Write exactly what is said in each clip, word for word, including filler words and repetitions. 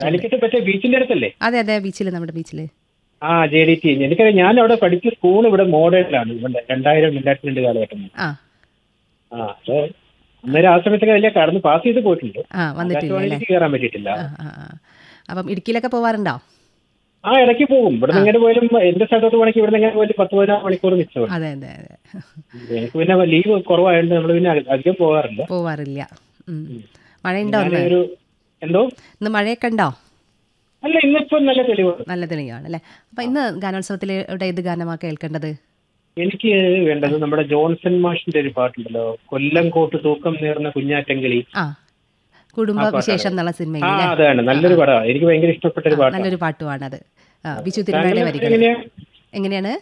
കാലിക്കറ്റ് പറ്റേ ബീച്ചിന്റെ അടുത്തല്ലേ? അതെ അതെ, ബീച്ചിൽ, നമ്മുടെ ബീച്ചിൽ. ആ, ജെ ഡി ടി. എനിക്കറിയാം, ഞാൻ അവിടെ പഠിച്ച സ്കൂൾ ഇവിടെ മോഡേണിലാണ്, ഇവിടെ രണ്ടായിരം രണ്ടായിരത്തി രണ്ട് കാലഘട്ടം. ആ ആ അപ്പൊ അന്നേരം ആ സമയത്തൊക്കെ അതിലെ കടന്ന് പാസ് ചെയ്ത് പോയിട്ടുണ്ട്. ആ വന്നിട്ടില്ല അല്ലേ? ആകാശവാണിക്ക് കയറാൻ പറ്റിയിട്ടില്ല. ആ ആ ആ. അപ്പം ഇടുക്കിയിലൊക്കെ പോവാറുണ്ടോ? ആ, ഇടയ്ക്ക് പോകും. ഇവിടെ നിന്ന് എങ്ങനെ പോയാലും എന്റെ സ്ഥലത്തോട്ട് പോകണമെങ്കിൽ ഇവിടെ നിന്ന് എങ്ങനെ പോയാലും പത്ത് പതിനാറ് മണിക്കൂർ മിച്ചമാണ്. അതെ അതെ അതെ, എനിക്ക് പിന്നെ ലീവ് കുറവായതുകൊണ്ട് നമ്മൾ പിന്നെ അധികം പോകാറില്ല. പോവാറില്ല. ഉം. മഴയുണ്ടോ ഇന്ന്? ഞാനൊരു എന്തോ ഇന്ന് മഴയൊക്കെ ഉണ്ടോ? അല്ല, ഇന്നിപ്പോ നല്ല തെളിവാണ്. നല്ല തെളിവാണ് അല്ലേ? അപ്പം ഇന്ന് ഗാനോത്സവത്തിൽ ഇവിടെ ഏത് ഗാനമാണ് കേൾക്കേണ്ടത്? എനിക്ക് വേണ്ടത് നമ്മുടെ ജോൺസൺ മാഷിന്റെ ഒരു പാട്ടുണ്ടല്ലോ, കൊല്ലം കോട്ട് തൂക്കം നേർന്ന കുഞ്ഞാറ്റങ്കിളി. ആ, കുടുംബ വിശേഷം എന്നുള്ള ആ, സിനിമയിൽ അതാണ് നല്ലൊരു പടമാണ്. എനിക്ക് ഭയങ്കര ഇഷ്ടപ്പെട്ട ഒരു പാട്ടാണ്. നല്ലൊരു പാട്ടുമാണത്. ആ, ബിജു തിരുമലയുടെ വരികൾ. എങ്ങനെയാണ്?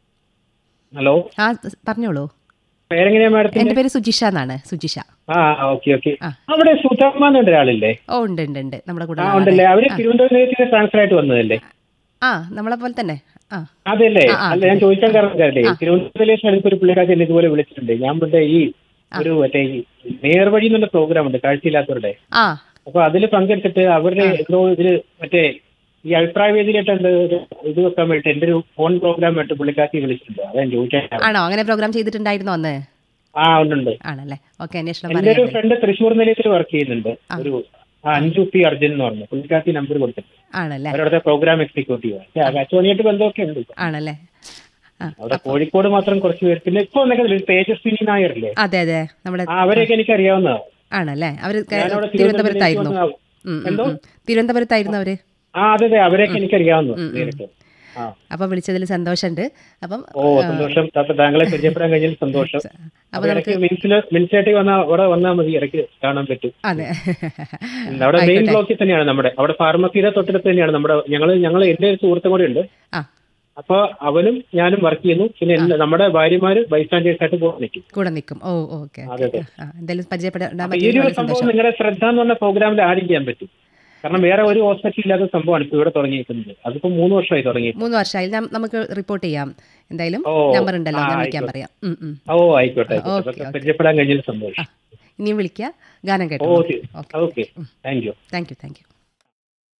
ഹലോ, ആ പറഞ്ഞോളൂ. പേരെങ്ങനെയാ മാഡത്തിന്റെ? എന്റെ പേര് സുജിഷ എന്നാണ്. സുജിഷ. ആ, ഓക്കെ ഓക്കെ. അവിടെ സുധർമ്മ എന്ന ഒരാളില്ലേ? ഓ ഉണ്ട് ഉണ്ട് ഉണ്ട്, നമ്മുടെ കൂടെ ആ ഉണ്ടല്ലേ. അവര് തിരുവനന്തപുരത്ത് ട്രാൻസ്ഫർ ആയിട്ട് വന്നതല്ലേ? ആ, നമ്മളെ പോലെ തന്നെ. ആ അതല്ലേ? അല്ല, ഞാൻ ചോദിക്കാൻ കാരണം കാരണേ തിരുവനന്തപുരത്ത് ഒരു പുള്ളിക്കാരൻ എന്നെ ഇതുപോലെ വിളിച്ചിട്ടുണ്ട്. ഞാൻ മറ്റേ ഈ ഒരു മറ്റേ ഈ നേർവഴി എന്നുള്ള പ്രോഗ്രാം ഉണ്ട് കാഴ്ചയില്ലാത്തവരുടെ. ആ അപ്പൊ അതിൽ പങ്കെടുത്തിട്ട് അവരുടെ എന്തോ ഇതില് മറ്റേ ഈ അഭിപ്രായ വേദിയിലായിട്ട് എന്ത് ഇത് വെക്കാൻ വേണ്ടിട്ട് എന്റെ ഒരു ഫോൺ പ്രോഗ്രാം ആയിട്ട് പുള്ളിക്കാരി വിളിച്ചിട്ടുണ്ട്. അതാ ഞാൻ ചോദിക്കാൻ. ആണോ? അങ്ങനെ പ്രോഗ്രാം ചെയ്തിട്ടുണ്ടായിരുന്നോ അന്ന്? ആ ഉണ്ടുണ്ട്. ആണല്ലേ? ഓക്കെ, അന്വേഷണം. എന്റെ ഒരു ഫ്രണ്ട് തൃശ്ശൂർ നിലയത്തിൽ വർക്ക് ചെയ്യുന്നുണ്ട്, ഒരു അഞ്ചു പി അർജുൻ എന്ന് പറഞ്ഞു. പുള്ളിക്കാരി നമ്പർ കൊടുത്തിട്ട്. ആണല്ലേ? അവരവിടുത്തെ പ്രോഗ്രാം എക്സിക്യൂട്ടീവ്. ആകാശവാണിയായിട്ട് ബന്ധമൊക്കെ ഉണ്ട്. ആണല്ലേ? അവിടെ കോഴിക്കോട് മാത്രം കുറച്ച് പേര്. പിന്നെ ഇപ്പൊ തേജസ്വിനി നായർ. അതെ അതെ, നമ്മുടെ അവരെയൊക്കെ എനിക്ക് അറിയാവുന്നതാണ്. ആണല്ലേ? അവര് തിരുവനന്തപുരത്തായിരുന്നു. എന്തോ തിരുവനന്തപുരത്തായിരുന്നു അവര്. ആ അതെ അതെ, അവരെയൊക്കെ എനിക്ക് അറിയാവുന്നു നേരിട്ട്. അപ്പൊ വിളിച്ചതിൽ സന്തോഷമുണ്ട്. അപ്പം ഓ സന്തോഷം, താങ്കളെ പരിചയപ്പെടാൻ കഴിഞ്ഞാൽ സന്തോഷം. അപ്പൊ നമുക്ക് മിനിസ്റ്റേട്ടി വന്നാൽ അവിടെ വന്നാൽ മതി, ഇടയ്ക്ക് കാണാൻ പറ്റും. അതെ, അവിടെ മെയിൻ ബ്ലോക്കിൽ തന്നെയാണ് നമ്മുടെ, അവിടെ ഫാർമസിയുടെ തൊട്ടടുത്ത് തന്നെയാണ് നമ്മുടെ. ഞങ്ങള് ഞങ്ങൾ എന്റെ ഒരു സുഹൃത്തും കൂടെ ഉണ്ട്. അപ്പൊ അവനും ഞാനും വർക്ക് ചെയ്യുന്നു. പിന്നെ നമ്മുടെ ഭാര്യമാര് ബൈസ്റ്റാൻഡേഴ്സ് ആയിട്ട് കൂടെ നിൽക്കും കൂടെ നിൽക്കും ഓ ഓക്കെ. എന്തായാലും പരിചയപ്പെടാൻ ഈ ഒരു സംഭവം നിങ്ങളുടെ ശ്രദ്ധ എന്ന് പറഞ്ഞ പ്രോഗ്രാമിൽ ആഡ് ചെയ്യാൻ പറ്റും. കാരണം വേറെ ഒരു ഹോസ്പിറ്റൽ ഇല്ലാത്ത സംഭവമാണ് ഇപ്പൊ ഇവിടെ തുടങ്ങിയിരിക്കുന്നത്. അതിപ്പോ മൂന്ന് വർഷമായി തുടങ്ങി. മൂന്ന് വർഷമായി. നമുക്ക് റിപ്പോർട്ട് ചെയ്യാം. എന്തായാലും നമ്പർ ഉണ്ടല്ലോ, ഞാൻ വിളിക്കാൻ പറയാം. ഓ ആയിക്കോട്ടെ, പരിചയപ്പെടാൻ കഴിഞ്ഞാൽ സന്തോഷം. ഇനിയും വിളിക്കുക, ഗാനം കേട്ടോ. Okay, thank you thank you thank you